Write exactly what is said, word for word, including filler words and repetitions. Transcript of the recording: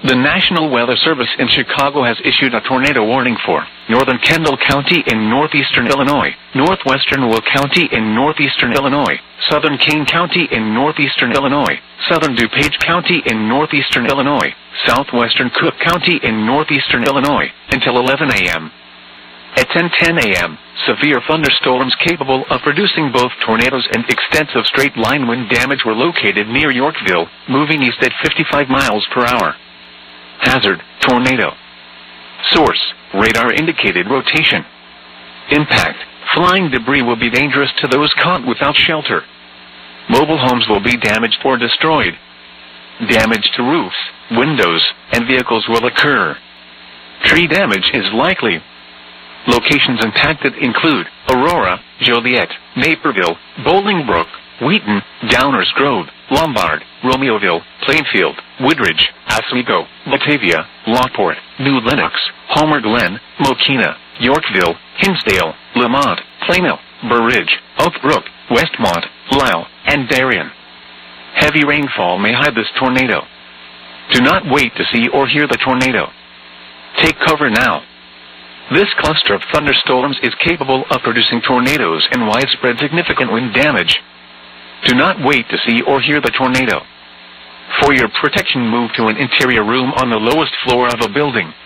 The National Weather Service in Chicago has issued a tornado warning for northern Kendall County in northeastern Illinois, northwestern Will County in northeastern Illinois, southern Kane County in northeastern Illinois, southern DuPage County in northeastern Illinois, southwestern Cook County in northeastern Illinois, until eleven a m At ten ten a m, severe thunderstorms capable of producing both tornadoes and extensive straight-line wind damage were located near Yorkville, moving east at fifty-five miles per hour. Hazard, tornado. Source, radar indicated rotation. Impact, flying debris will be dangerous to those caught without shelter. Mobile homes will be damaged or destroyed. Damage to roofs, windows, and vehicles will occur. Tree damage is likely. Locations impacted include Aurora, Joliet, Naperville, Bolingbrook, Wheaton, Downers Grove, Lombard, Romeoville, Plainfield, Woodridge, Oswego, Batavia, Lockport, New Lenox, Homer Glen, Mokina, Yorkville, Hinsdale, Lamont, Plano, Burridge, Oak Brook, Westmont, Lisle, and Darien. Heavy rainfall may hide this tornado. Do not wait to see or hear the tornado. Take cover now. This cluster of thunderstorms is capable of producing tornadoes and widespread significant wind damage. Do not wait to see or hear the tornado. For your protection, move to an interior room on the lowest floor of a building.